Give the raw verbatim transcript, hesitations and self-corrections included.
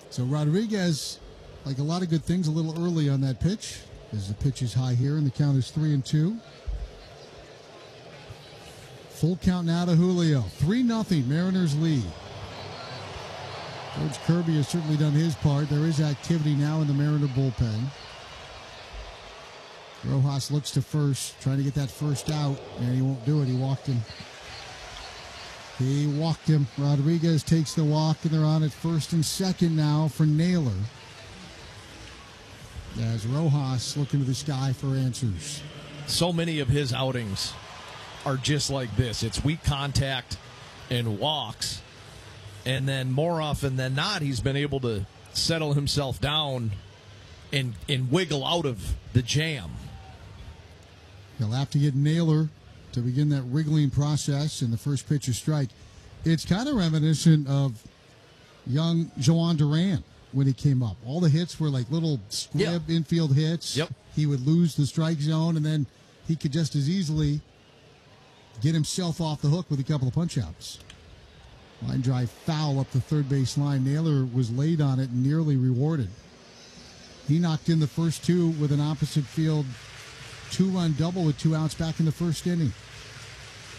So Rodriguez, like a lot of good things, a little early on that pitch, as the pitch is high here, and the count is three and two. Full count now to Julio. three nothing, Mariners lead. George Kirby has certainly done his part. There is activity now in the Mariner bullpen. Rojas looks to first, trying to get that first out, and he won't do it. He walked him. He walked him. Rodriguez takes the walk, and they're on at first and second now for Naylor. As Rojas looking to the sky for answers. So many of his outings are just like this. It's weak contact and walks. And then more often than not, he's been able to settle himself down and, and wiggle out of the jam. He'll have to get Naylor to begin that wriggling process in the first pitch of strike. It's kind of reminiscent of young Joan Duran when he came up. All the hits were like little squib yep. infield hits. Yep. He would lose the strike zone, and then he could just as easily get himself off the hook with a couple of punch-outs. Line drive foul up the third base line. Naylor was laid on it and nearly rewarded. He knocked in the first two with an opposite field two-run double with two outs back in the first inning.